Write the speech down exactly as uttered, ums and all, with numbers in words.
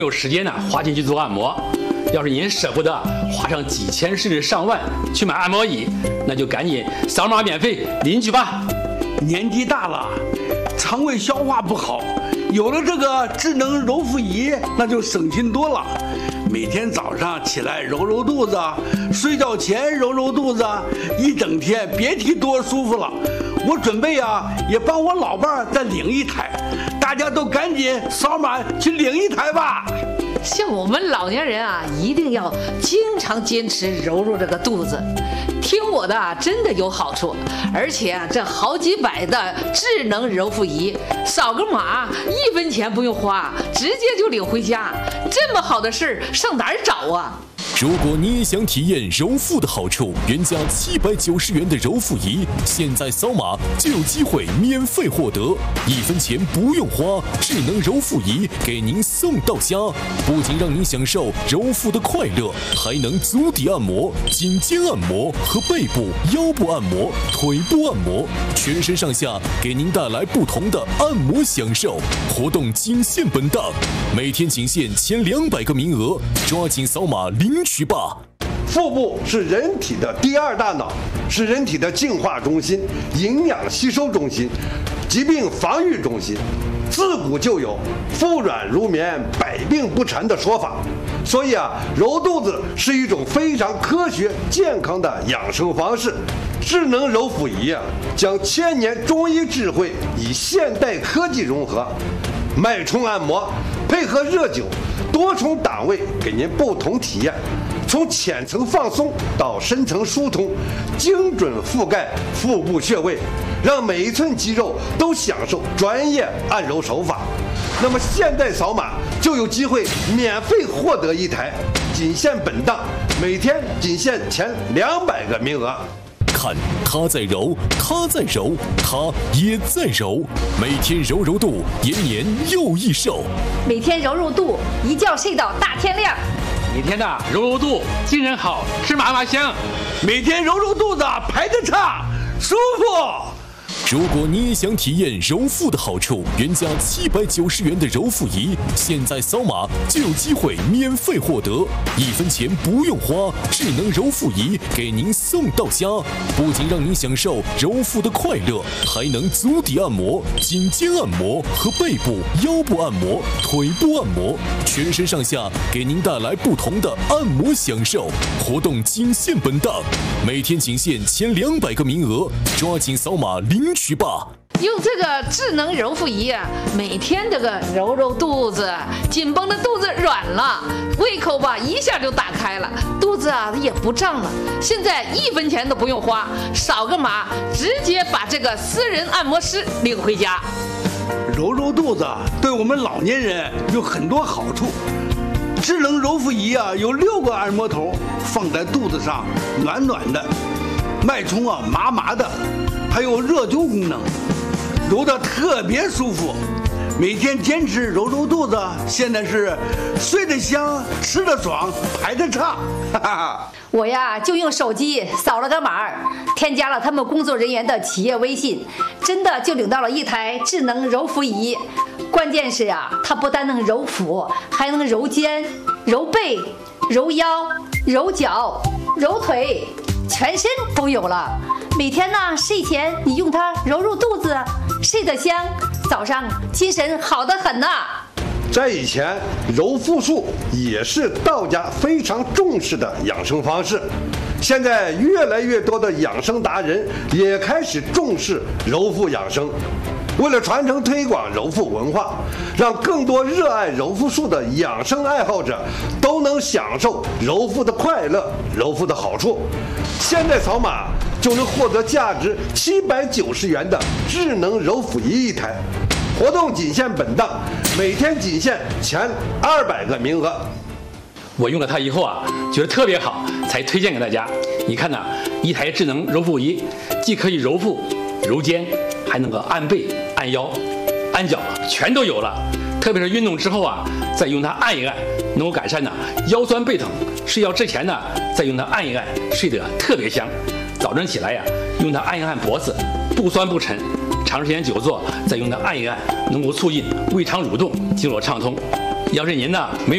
有时间呢花钱去做按摩，要是您舍不得花上几千甚至上万去买按摩椅，那就赶紧扫码免费领取吧。 年纪大了，肠胃消化不好，有了这个智能揉腹仪，那就省心多了。每天早上起来揉揉肚子，睡觉前揉揉肚子，一整天别提多舒服了。我准备啊，也帮我老伴儿再领一台，大家都赶紧扫码去领一台吧。 像我们老年人啊，一定要经常坚持揉揉这个肚子。听我的啊，真的有好处，而且啊，这好几百的智能揉腹仪，扫个码一分钱不用花，直接就领回家。这么好的事儿上哪儿找啊？ 如果你也想体验揉腹的好处，原价七百九十元的揉腹仪，现在扫码就有机会免费获得，一分钱不用花，智能揉腹仪给您送到家。不仅让您享受揉腹的快乐，还能足底按摩、颈肩按摩和背部、腰部按摩、腿部按摩，全身上下给您带来不同的按摩享受。活动仅限本档，每天仅限前两百个名额，抓紧扫码领取吧。 腹部是人体的第二大脑，是人体的净化中心、营养吸收中心、疾病防御中心。自古就有腹软如绵，百病不缠的说法，所以啊，揉肚子是一种非常科学健康的养生方式。智能揉腹仪啊，将千年中医智慧与现代科技融合，脉冲按摩配合热灸，多重档位给您不同体验。从浅层放松到深层疏通，精准覆盖腹部穴位，让每一寸肌肉都享受专业按揉手法。那么现在扫码就有机会免费获得一台，仅限本档，每天仅限前两百个名额。 看，他在揉，他在揉，他也在揉，每天揉揉肚，延年又益寿。 每天揉揉肚，一觉睡到大天亮。 每天呢揉揉肚，精神好，吃嘛嘛香。 每天揉揉肚子，排着叉，舒服。 如果你也想体验揉腹的好处，原价七百九十元的揉腹仪，现在扫码就有机会免费获得，一分钱不用花，智能揉腹仪给您送到家。不仅让您享受揉腹的快乐，还能足底按摩、颈肩按摩和背部、腰部按摩、腿部按摩，全身上下给您带来不同的按摩享受。活动仅限本档，每天仅限前两百个名额，抓紧扫码领取吧。 用这个智能揉腹仪啊，每天这个揉揉肚子，紧绷的肚子软了，胃口吧一下就打开了，肚子啊也不胀了。现在一分钱都不用花，扫个码直接把这个私人按摩师领回家。 揉揉肚子对我们老年人有很多好处。智能揉腹仪啊，有六个按摩头放在肚子上，暖暖的，脉冲啊麻麻的，还有热灸功能，揉得特别舒服。每天坚持揉揉肚子，现在是睡得香，吃得爽，排得差。哈哈， 我呀就用手机扫了个码，添加了他们工作人员的企业微信，真的就领到了一台智能揉腹仪。关键是啊，它不但能揉腹，还能揉肩、揉背、揉腰、揉脚、揉腿，全身都有了。每天呢，睡前你用它揉揉肚子，睡得香，早上精神好得很呐。 在以前，揉腹术也是道家非常重视的养生方式。现在越来越多的养生达人也开始重视揉腹养生。为了传承推广揉腹文化，让更多热爱揉腹术的养生爱好者都能享受揉腹的快乐、揉腹的好处，现在扫码就能获得价值七百九十元的智能揉腹仪一台。活动仅限本档，每天仅限前二百个名额。 我用了它以后啊，觉得特别好，才推荐给大家。你看呐、啊，一台智能揉腹仪，既可以揉腹、揉肩，还能够按背、按腰、按脚，全都有了。特别是运动之后啊，再用它按一按，能够改善呢腰酸背疼。睡觉之前呢，再用它按一按，睡得特别香。早晨起来呀、啊，用它按一按脖子，不酸不沉。长时间久坐，再用它按一按，能够促进胃肠蠕动，经络畅通。要是您呢没有